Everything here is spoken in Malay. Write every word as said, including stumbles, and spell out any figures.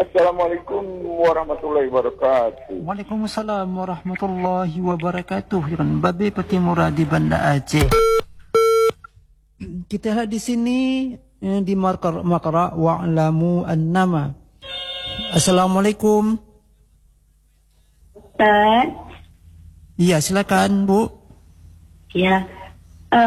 Assalamualaikum warahmatullahi wabarakatuh. Waalaikumsalam warahmatullahi wabarakatuh. Iran Babe Patimura di Banda Aceh. Kita ada di sini di Makra Makra wa'lamu annama. Assalamualaikum. Ustaz. Iya, silakan, Bu. Ya.